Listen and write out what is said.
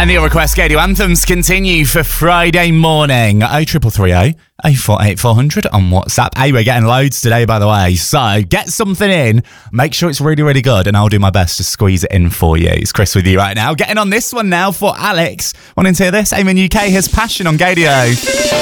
And your request Gadio anthems continue for Friday morning. 0330 848 400 on WhatsApp. Hey, we're getting loads today, by the way. So get something in. Make sure it's really, really good, and I'll do my best to squeeze it in for you. It's Chris with you right now. Getting on this one now for Alex. Wanting to hear this? Amen UK has Passion on Gadio.